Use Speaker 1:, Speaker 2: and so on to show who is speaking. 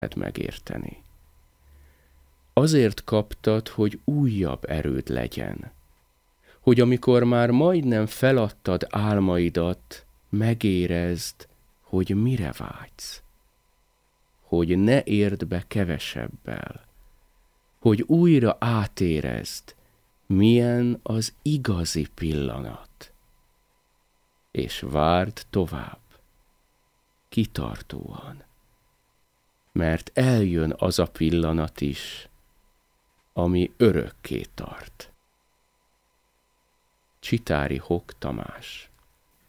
Speaker 1: megérteni. Azért kaptad, hogy újabb erőd legyen, hogy amikor már majdnem feladtad álmaidat, megérezd, hogy mire vágysz, hogy ne érd be kevesebbel, hogy újra átérezd, milyen az igazi pillanat, és várd tovább, kitartóan, mert eljön az a pillanat is, ami örökké tart. Csitári Hok Tamás.